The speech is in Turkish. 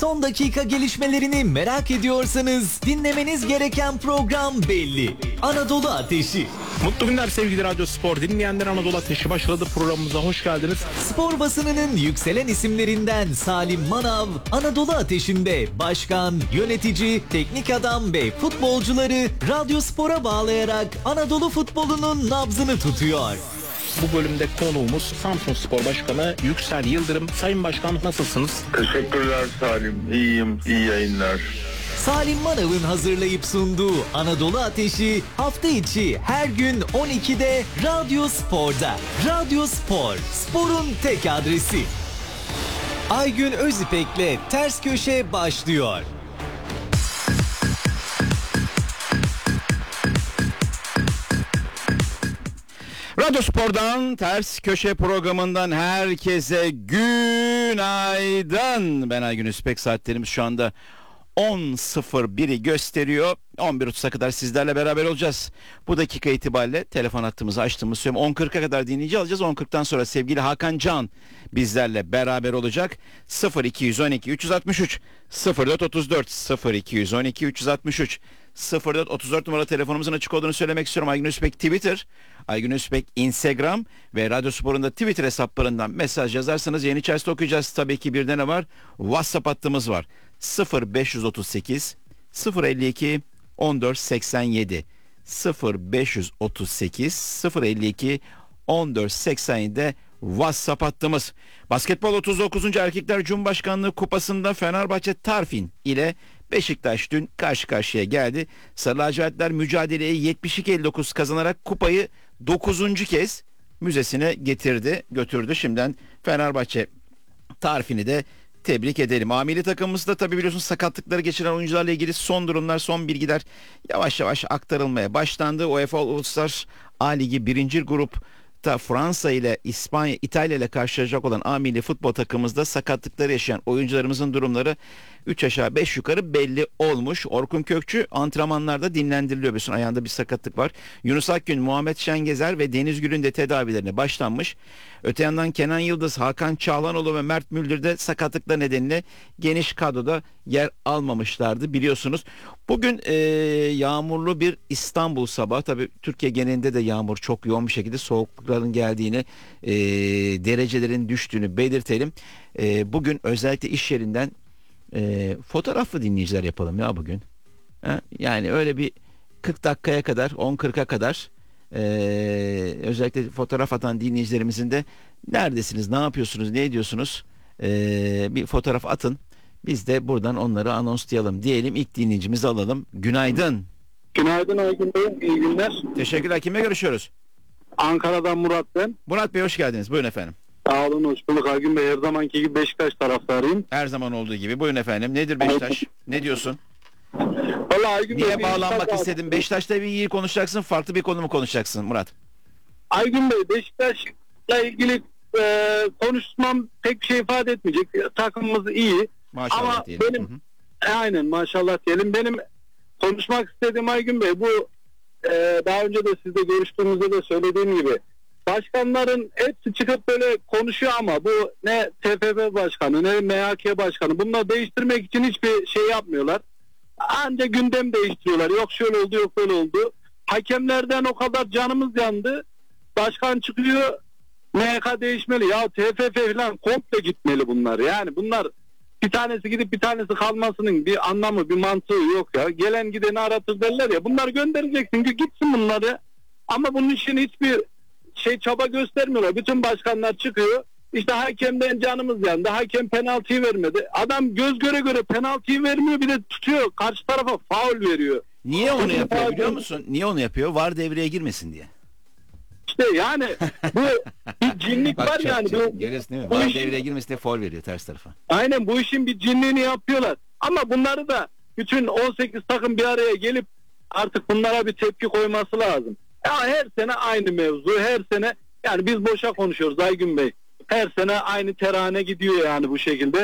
Son dakika gelişmelerini merak ediyorsanız dinlemeniz gereken program belli. Anadolu Ateşi. Mutlu günler sevgili Radyo Spor dinleyenler, Anadolu Ateşi başladı, programımıza hoş geldiniz. Spor basınının yükselen isimlerinden Salim Manav, Anadolu Ateşi'nde başkan, yönetici, teknik adam ve futbolcuları Radyo Spor'a bağlayarak Anadolu futbolunun nabzını tutuyor. Bu bölümde konuğumuz Samsunspor Başkanı Yüksel Yıldırım. Sayın Başkan, nasılsınız? Teşekkürler Salim. İyiyim. İyi yayınlar. Salim Manav'ın hazırlayıp sunduğu Anadolu Ateşi hafta içi her gün 12'de Radyo Spor'da. Radyo Spor, sporun tek adresi. Aygün Özipek'le Ters Köşe başlıyor. Radyo Spor'dan Ters Köşe programından herkese günaydın. Ben Aygün Özipek, saatlerimiz şu anda 10.01'i gösteriyor. 11.30'a kadar sizlerle beraber olacağız. Bu dakika itibariyle telefon hattımızı açtığımız söyleyeyim. 10.40'a kadar dinleyici alacağız. 10.40'tan sonra sevgili Hakan Can bizlerle beraber olacak. 0212 363 0434 0212 363 0434 numaralı telefonumuzun açık olduğunu söylemek istiyorum. Aygün Özipek Twitter, Aygün Özipek Instagram ve Radyo Spor'un da Twitter hesaplarından mesaj yazarsanız yayın içerisinde okuyacağız. Tabii ki bir de ne var? WhatsApp hattımız var. 0538 052 1487 0538 052 1487'de WhatsApp hattımız. Basketbol 39. Erkekler Cumhurbaşkanlığı Kupası'nda Fenerbahçe Tarfin ile Beşiktaş dün karşı karşıya geldi. Sarı lacivertler mücadeleyi 72-59 kazanarak kupayı 9. kez müzesine götürdü. Şimdiden Fenerbahçe Tarfin'i de tebrik edelim. Amili takımımızda tabii biliyorsunuz sakatlıkları geçiren oyuncularla ilgili son durumlar, son bilgiler yavaş yavaş aktarılmaya başlandı. UEFA Uluslar A Ligi 1. grupta Fransa ile İtalya ile karşılaşacak olan amili futbol takımımızda sakatlıkları yaşayan oyuncularımızın durumları 3 aşağı 5 yukarı belli olmuş. Orkun Kökçü antrenmanlarda dinlendiriliyor. Bütün ayağında bir sakatlık var. Yunus Akgün, Muhammed Şengezer ve Deniz Gül'ün de tedavilerine başlanmış. Öte yandan Kenan Yıldız, Hakan Çağlanoğlu ve Mert Müldür de sakatlıklar nedeniyle geniş kadroda yer almamışlardı biliyorsunuz. Bugün yağmurlu bir İstanbul sabahı. Tabii Türkiye genelinde de yağmur çok yoğun bir şekilde, soğukların geldiğini, derecelerin düştüğünü belirtelim. Bugün özellikle iş yerinden fotoğraflı dinleyiciler yapalım ya bugün. Yani öyle bir 40 dakikaya kadar, 10.40'a kadar özellikle fotoğraf atan dinleyicilerimizin de neredesiniz, ne yapıyorsunuz, ne ediyorsunuz, bir fotoğraf atın. Biz de buradan onları anonslayalım diyelim. İlk dinleyicimizi alalım. Günaydın. Günaydın Aygün Bey, iyi günler. Teşekkürler. Kimle görüşüyoruz? Ankara'dan Murat ben. Murat Bey hoş geldiniz. Buyurun efendim. Sağ olun, hoş bulduk Aygün Bey. Her zamanki gibi Beşiktaş taraftarıyım. Her zaman olduğu gibi. Buyurun efendim. Nedir Beşiktaş? Ne diyorsun? Vallahi Aygün Bey, Niye bağlanmak istedin? Beşiktaş'ta bir iyi konuşacaksın, farklı bir konu mu konuşacaksın Murat? Aygün Bey, Beşiktaş'la ilgili konuşmam pek bir şey ifade etmeyecek. Takımımız iyi. Maşallah ama diyelim. benim aynen maşallah diyelim. Benim konuşmak istediğim Aygün Bey, bu daha önce de sizle görüştüğümüzde de söylediğim gibi başkanların hepsi çıkıp böyle konuşuyor ama bu ne TFF başkanı ne MHK başkanı, bunları değiştirmek için hiçbir şey yapmıyorlar. Ancak gündem değiştiriyorlar. Yok şöyle oldu, yok böyle oldu. Hakemlerden o kadar canımız yandı. Başkan çıkıyor, MHK değişmeli. Ya TFF falan komple gitmeli bunlar. Yani bunlar bir tanesi gidip bir tanesi kalmasının bir anlamı, bir mantığı yok ya. Gelen gideni aratır derler ya. Bunları göndereceksin ki gitsin bunları. Ama bunun için hiçbir çaba göstermiyorlar. Bütün başkanlar çıkıyor. İşte hakemden canımız yandı. Hakem penaltıyı vermedi. Adam göz göre göre penaltıyı vermiyor, bir de tutuyor. Karşı tarafa faul veriyor. Niye onu yapıyor biliyor musun? Niye onu yapıyor? VAR devreye girmesin diye. İşte yani bu bir cinlik var yani. Görüyorsun değil mi? VAR devreye girmesin diye faul veriyor ters tarafa. Aynen, bu işin bir cinliğini yapıyorlar. Ama bunları da bütün 18 takım bir araya gelip artık bunlara bir tepki koyması lazım. Ya her sene aynı mevzu, her sene yani biz boşa konuşuyoruz Aygün Bey. Her sene aynı terane gidiyor yani bu şekilde.